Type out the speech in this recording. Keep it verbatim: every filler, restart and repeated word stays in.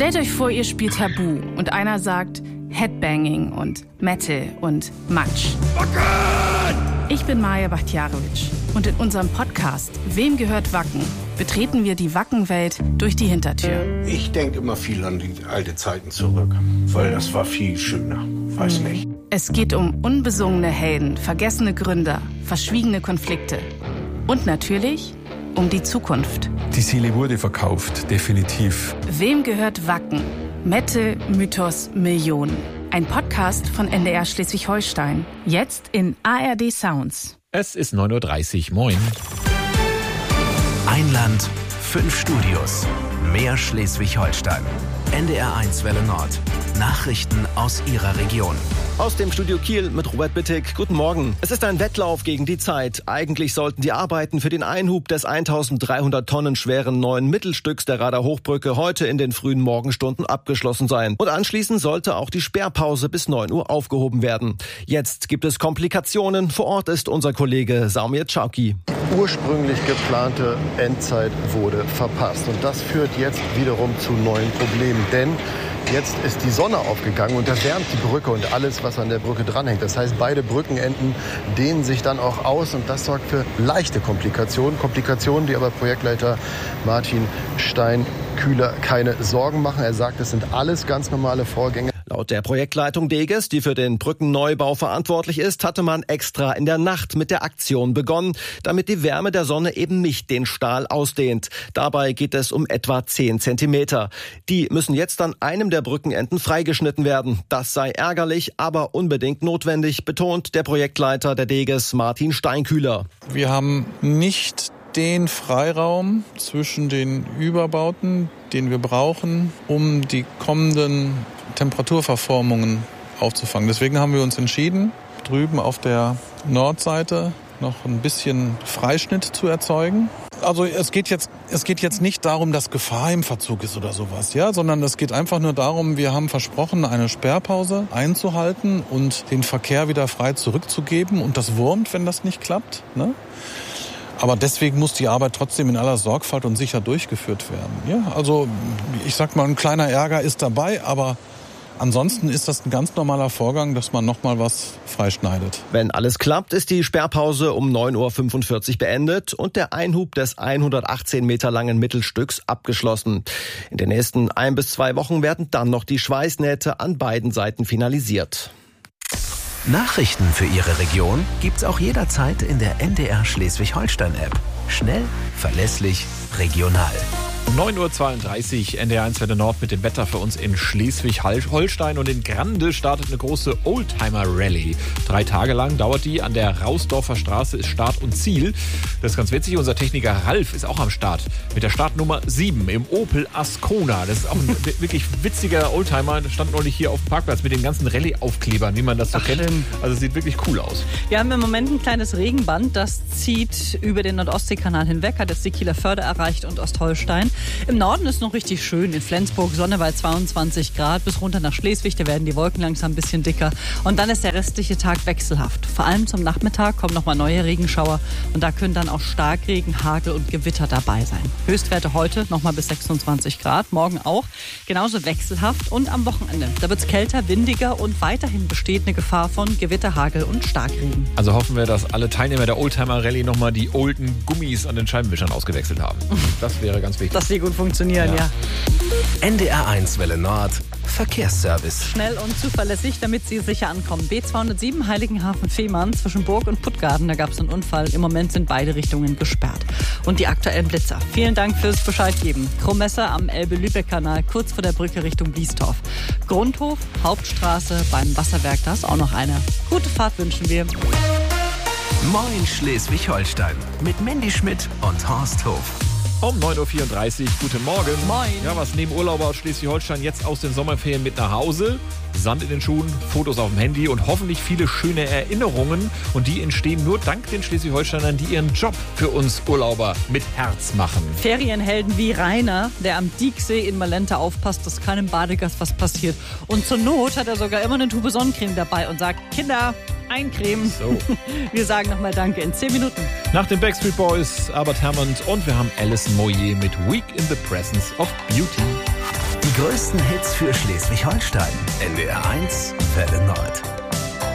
Stellt euch vor, ihr spielt Tabu und einer sagt Headbanging und Metal und Matsch. Ich bin Maja Bachtjarowitsch und in unserem Podcast Wem gehört Wacken? Betreten wir die Wackenwelt durch die Hintertür. Ich denke immer viel an die alten Zeiten zurück, weil das war viel schöner. Weiß nicht. Es geht um unbesungene Helden, vergessene Gründer, verschwiegene Konflikte und natürlich um die Zukunft. Die Seele wurde verkauft, definitiv. Wem gehört Wacken? Metal, Mythos, Millionen. Ein Podcast von N D R Schleswig-Holstein. Jetzt in A R D Sounds. Es ist neun Uhr dreißig. Moin. Ein Land, fünf Studios. Mehr Schleswig-Holstein. N D R eins Welle Nord. Nachrichten aus Ihrer Region. Aus dem Studio Kiel mit Robert Bittig. Guten Morgen. Es ist ein Wettlauf gegen die Zeit. Eigentlich sollten die Arbeiten für den Einhub des eintausenddreihundert Tonnen schweren neuen Mittelstücks der Radar Hochbrücke heute in den frühen Morgenstunden abgeschlossen sein. Und anschließend sollte auch die Sperrpause bis neun Uhr aufgehoben werden. Jetzt gibt es Komplikationen. Vor Ort ist unser Kollege Saumir Czauki. Ursprünglich geplante Endzeit wurde verpasst. Und das führt jetzt wiederum zu neuen Problemen. Denn jetzt ist die Sonne aufgegangen und das wärmt die Brücke und alles, was an der Brücke dranhängt. Das heißt, beide Brückenenden dehnen sich dann auch aus und das sorgt für leichte Komplikationen. Komplikationen, die aber Projektleiter Martin Stein-Kühler keine Sorgen machen. Er sagt, es sind alles ganz normale Vorgänge. Laut der Projektleitung Deges, die für den Brückenneubau verantwortlich ist, hatte man extra in der Nacht mit der Aktion begonnen, damit die Wärme der Sonne eben nicht den Stahl ausdehnt. Dabei geht es um etwa zehn Zentimeter. Die müssen jetzt an einem der Brückenenden freigeschnitten werden. Das sei ärgerlich, aber unbedingt notwendig, betont der Projektleiter der Deges, Martin Stein-Kühler. Wir haben nicht den Freiraum zwischen den Überbauten, den wir brauchen, um die kommenden Temperaturverformungen aufzufangen. Deswegen haben wir uns entschieden, drüben auf der Nordseite noch ein bisschen Freischnitt zu erzeugen. Also es geht jetzt, es geht jetzt nicht darum, dass Gefahr im Verzug ist oder sowas, ja, sondern es geht einfach nur darum, wir haben versprochen, eine Sperrpause einzuhalten und den Verkehr wieder frei zurückzugeben. Und das wurmt, wenn das nicht klappt, ne? Aber deswegen muss die Arbeit trotzdem in aller Sorgfalt und sicher durchgeführt werden. Ja, also ich sag mal, ein kleiner Ärger ist dabei, aber ansonsten ist das ein ganz normaler Vorgang, dass man noch mal was freischneidet. Wenn alles klappt, ist die Sperrpause um neun Uhr fünfundvierzig beendet und der Einhub des hundertachtzehn Meter langen Mittelstücks abgeschlossen. In den nächsten ein bis zwei Wochen werden dann noch die Schweißnähte an beiden Seiten finalisiert. Nachrichten für Ihre Region gibt's auch jederzeit in der N D R Schleswig-Holstein-App. Schnell, verlässlich, regional. neun Uhr zweiunddreißig, N D R eins Welle Nord mit dem Wetter für uns in Schleswig-Holstein. Und in Grande startet eine große Oldtimer-Rallye. Drei Tage lang dauert die. An der Rausdorfer Straße ist Start und Ziel. Das ist ganz witzig. Unser Techniker Ralf ist auch am Start. Mit der Startnummer sieben im Opel Ascona. Das ist auch ein wirklich witziger Oldtimer. Der stand neulich hier auf dem Parkplatz mit den ganzen Rallye-Aufklebern, wie man das so Ach, kennt. Schön. Also sieht wirklich cool aus. Wir haben im Moment ein kleines Regenband. Das zieht über den Nordostseekanal hinweg, hat jetzt die Kieler Förde erreicht und Ostholstein. Im Norden ist noch richtig schön. In Flensburg Sonne bei zweiundzwanzig Grad. Bis runter nach Schleswig, da werden die Wolken langsam ein bisschen dicker. Und dann ist der restliche Tag wechselhaft. Vor allem zum Nachmittag kommen nochmal neue Regenschauer. Und da können dann auch Starkregen, Hagel und Gewitter dabei sein. Höchstwerte heute nochmal bis sechsundzwanzig Grad. Morgen auch. Genauso wechselhaft. Und am Wochenende. Da wird es kälter, windiger und weiterhin besteht eine Gefahr von Gewitter, Hagel und Starkregen. Also hoffen wir, dass alle Teilnehmer der Oldtimer-Rallye nochmal die olden Gummis an den Scheibenwischern ausgewechselt haben. Das wäre ganz wichtig. Dass die gut funktionieren, ja. ja. N D R eins Welle Nord, Verkehrsservice. Schnell und zuverlässig, damit Sie sicher ankommen. B zweihundertsieben Heiligenhafen-Fehmarn zwischen Burg und Puttgarden, da gab es einen Unfall. Im Moment sind beide Richtungen gesperrt. Und die aktuellen Blitzer. Vielen Dank fürs Bescheid geben. Krummesser am Elbe-Lübeck-Kanal, kurz vor der Brücke Richtung Biestorf. Grundhof, Hauptstraße beim Wasserwerk, da ist auch noch einer. Gute Fahrt wünschen wir. Moin Schleswig-Holstein mit Mandy Schmidt und Horst Hof. Um neun Uhr vierunddreißig, guten Morgen. Moin. Ja, was nehmen Urlauber aus Schleswig-Holstein jetzt aus den Sommerferien mit nach Hause? Sand in den Schuhen, Fotos auf dem Handy und hoffentlich viele schöne Erinnerungen. Und die entstehen nur dank den Schleswig-Holsteinern, die ihren Job für uns Urlauber mit Herz machen. Ferienhelden wie Rainer, der am Dieksee in Malente aufpasst, dass keinem Badegast was passiert. Und zur Not hat er sogar immer eine Tube Sonnencreme dabei und sagt, Kinder, eincremen. So. Wir sagen nochmal Danke in zehn Minuten. Nach den Backstreet Boys, Albert Hammond und wir haben Alison Moyet mit Week in the Presence of Beauty. Die größten Hits für Schleswig-Holstein. N D R eins, Welle Nord.